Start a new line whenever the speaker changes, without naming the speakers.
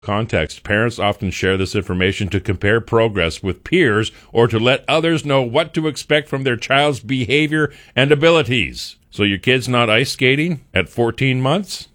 Context. Parents often share this information to compare progress with peers or to let others know what to expect from their child's behavior and abilities. So your kid's not ice skating at 14 months?